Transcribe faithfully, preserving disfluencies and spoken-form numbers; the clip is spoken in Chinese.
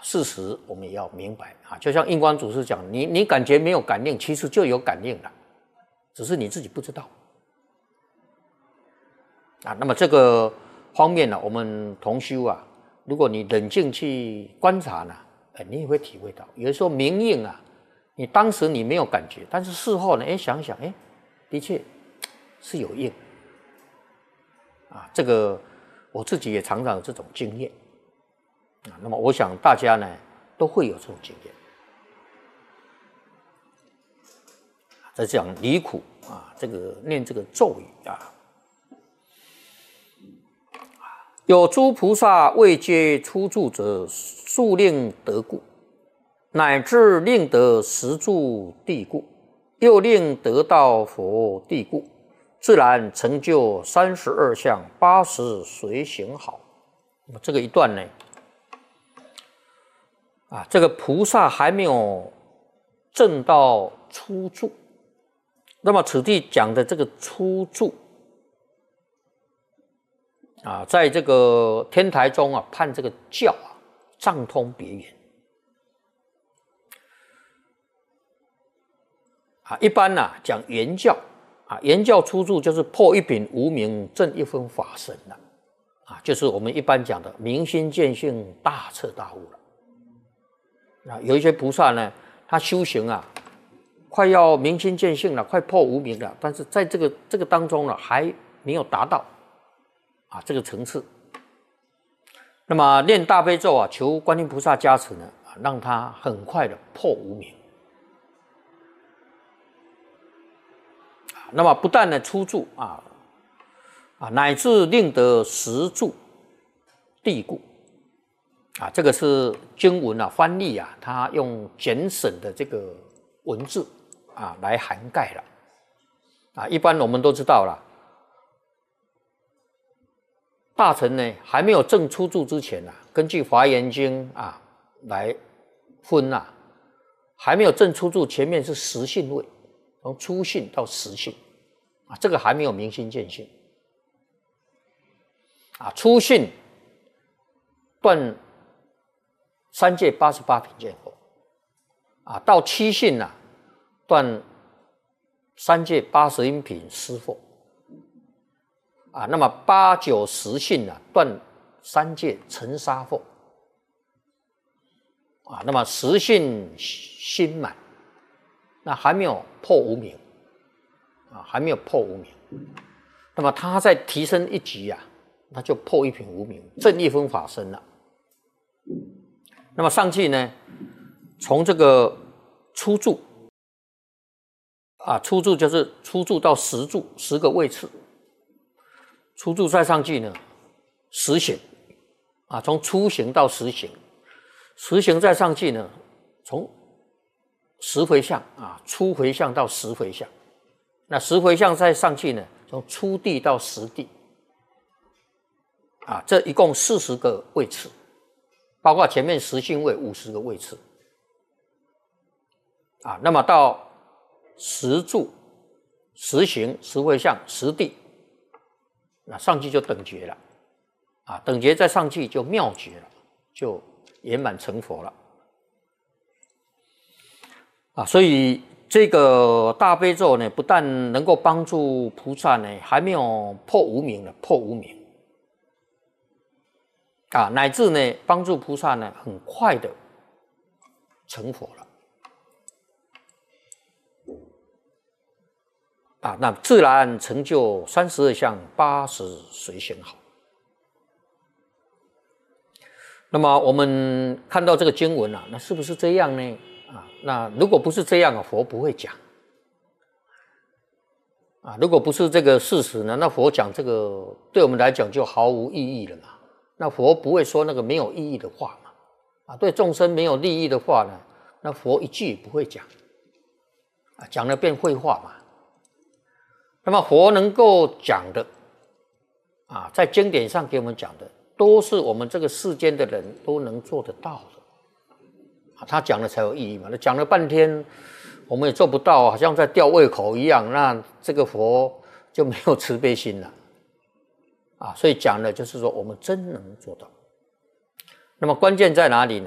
事实我们也要明白啊。就像印光祖师讲，你你感觉没有感应，其实就有感应了，只是你自己不知道啊。那么这个方面呢，我们同修啊，如果你冷静去观察呢，哎，你也会体会到，有的时候明应啊，你当时你没有感觉，但是事后呢，哎，想想，哎，的确是有应啊。这个我自己也常常有这种经验啊。那么我想大家呢都会有这种经验。在讲离苦啊，这个念这个咒语啊。有诸菩萨未皆出住者，速令得故，乃至令得十住地故，又令得到佛地故，自然成就三十二相八十随行好。那么这个一段呢，啊，这个菩萨还没有证到初住，那么此地讲的这个初住。啊，在这个天台中啊，判这个教啊，藏通别圆。啊，一般呢、啊、讲圆教啊，圆教出住就是破一品无明，证一分法身了，啊，就是我们一般讲的明心见性，大彻大悟了。啊，有一些菩萨呢，他修行啊，快要明心见性了，快破无明了，但是在这个这个当中呢，还没有达到。啊，这个层次，那么念大悲咒啊，求观音菩萨加持呢，啊，让他很快的破无明。啊，那么不但呢出住啊，啊，乃至令得十住地故。啊，这个是经文啊翻译啊，他用简省的这个文字啊来涵盖了。啊，一般我们都知道了。大乘呢还没有证出住之前啊，根据《华严经》啊来分啊，还没有证出住，前面是实性位，从初性到实性啊，这个还没有明心见性啊。初性断三界八十八品见惑啊，到七性啊断三界八十一品思惑。啊，那么八九十性啊，断三界尘沙惑啊，那么十性心满，那还没有破无明啊，还没有破无明。那么他再提升一级啊，那就破一品无明，证一分法身了。那么上去呢，从这个初住啊，初住就是初住到十住，十个位次。初住再上去呢，十行啊，从初行到十行，十行再上去呢，从十回向啊，初回向到十回向，那十回向再上去呢，从初地到十地，啊，这一共四十个位次，包括前面十性位五十个位次，啊，那么到十住、十行、十回向、十地。那上去就等觉了，啊，等觉再上去就妙觉了，就圆满成佛了，啊，所以这个大悲咒呢，不但能够帮助菩萨呢，还没有破无明了，破无明，啊，乃至呢帮助菩萨呢，很快的成佛了。啊，那自然成就三十二相八十随行好。那么我们看到这个经文啊，那是不是这样呢？啊，那如果不是这样啊，佛不会讲。啊，如果不是这个事实呢，那佛讲这个对我们来讲就毫无意义了嘛。那佛不会说那个没有意义的话嘛。啊，对众生没有利益的话呢，那佛一句也不会讲。啊，讲了变废话嘛。那么佛能够讲的啊，在经典上给我们讲的，都是我们这个世间的人都能做得到的啊，他讲了才有意义嘛。那讲了半天，我们也做不到，好像在吊胃口一样，那这个佛就没有慈悲心了啊。所以讲的就是说，我们真能做到。那么关键在哪里呢？